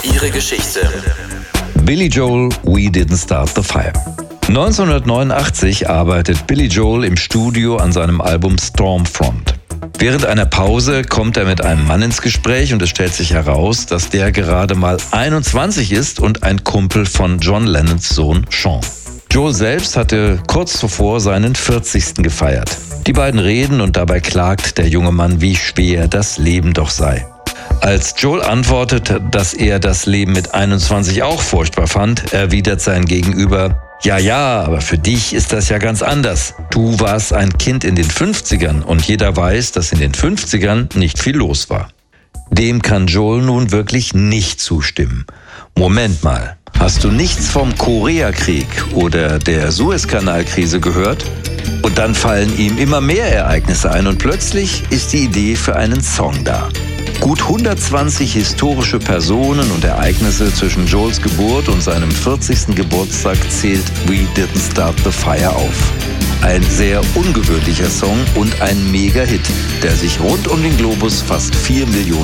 Ihre Geschichte. Billy Joel, We Didn't Start the Fire. 1989 arbeitet Billy Joel im Studio an seinem Album Stormfront. Während einer Pause kommt er mit einem Mann ins Gespräch und es stellt sich heraus, dass der gerade mal 21 ist und ein Kumpel von John Lennons Sohn Sean. Joel selbst hatte kurz zuvor seinen 40. gefeiert. Die beiden reden und dabei klagt der junge Mann, wie schwer das Leben doch sei. Als Joel antwortet, dass er das Leben mit 21 auch furchtbar fand, erwidert sein Gegenüber: Ja, aber für dich ist das ja ganz anders. Du warst ein Kind in den 50ern und jeder weiß, dass in den 50ern nicht viel los war. Dem kann Joel nun wirklich nicht zustimmen. Moment mal, hast du nichts vom Koreakrieg oder der Suezkanalkrise gehört? Und dann fallen ihm immer mehr Ereignisse ein und plötzlich ist die Idee für einen Song da. Gut 120 historische Personen und Ereignisse zwischen Joels Geburt und seinem 40. Geburtstag zählt We Didn't Start the Fire auf. Ein sehr ungewöhnlicher Song und ein Mega-Hit, der sich rund um den Globus fast 4 Millionen